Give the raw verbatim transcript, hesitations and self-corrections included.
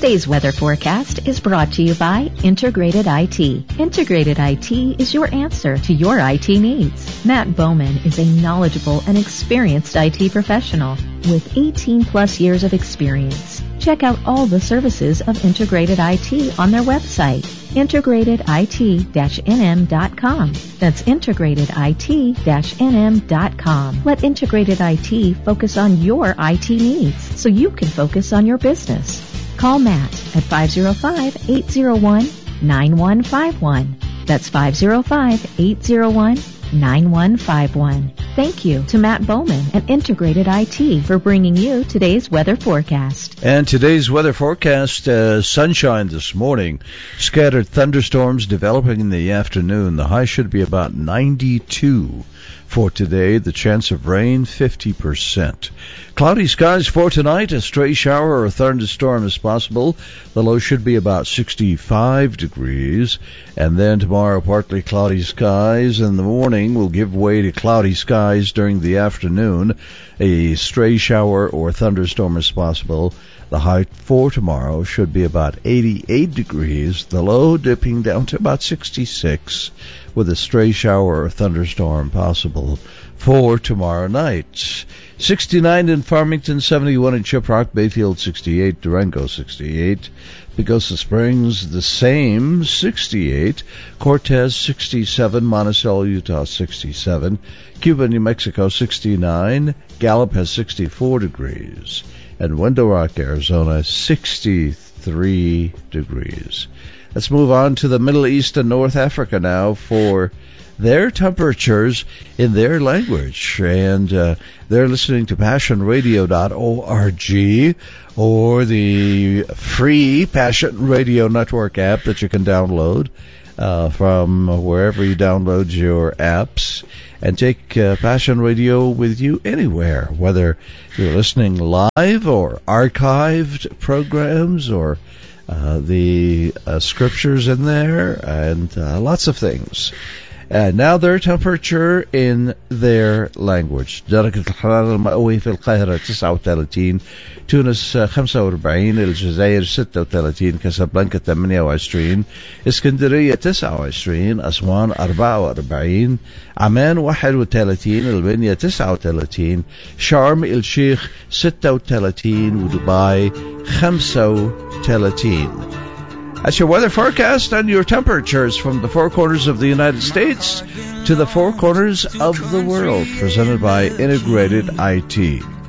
Today's weather forecast is brought to you by Integrated I T. Integrated I T is your answer to your I T needs. Matt Bowman is a knowledgeable and experienced I T professional with eighteen plus years of experience. Check out all the services of Integrated I T on their website, integrated I T dash N M dot com. That's integrated I T dash N M dot com. Let Integrated I T focus on your I T needs so you can focus on your business. Call Matt at five oh five, eight oh one, nine one five one. That's five oh five, eight oh one, nine one five one. Thank you to Matt Bowman and Integrated I T for bringing you today's weather forecast. And today's weather forecast, uh, sunshine this morning, scattered thunderstorms developing in the afternoon. The high should be about ninety-two. For today, the chance of rain, fifty percent. Cloudy skies for tonight. A stray shower or thunderstorm is possible. The low should be about sixty-five degrees. And then tomorrow, partly cloudy skies. In the morning, will give way to cloudy skies during the afternoon. A stray shower or thunderstorm is possible. The high for tomorrow should be about eighty-eight degrees. The low dipping down to about sixty-six, with a stray shower or thunderstorm possible for tomorrow night. sixty-nine in Farmington, seventy-one in Shiprock, Bayfield sixty-eight, Durango sixty-eight, Pagosa Springs the same, sixty-eight, Cortez sixty-seven, Monticello, Utah sixty-seven, Cuba, New Mexico sixty-nine, Gallup has sixty-four degrees, and Window Rock, Arizona sixty-three degrees. Let's move on to the Middle East and North Africa now for their temperatures in their language. And uh, they're listening to passion radio dot org or the free Passion Radio Network app that you can download uh, from wherever you download your apps. And take uh, Passion Radio with you anywhere, whether you're listening live or archived programs or uh, the uh, scriptures in there and uh, lots of things. And now their temperature in their language. درجة الحرارة المئوية في القاهرة تسعة وثلاثين، تونس خمسة وأربعين، الجزائر ستة وثلاثين، كاسابلانكا ثمانية وعشرين، اسكندرية تسعة وعشرين، أسوان أربعة وأربعين، عمان واحد وثلاثين، المنيا تسعة وثلاثين، شرم الشيخ ستة وثلاثين، ودبي خمسة وثلاثين. That's your weather forecast and your temperatures from the four corners of the United States to the four corners of the world, presented by Integrated I T.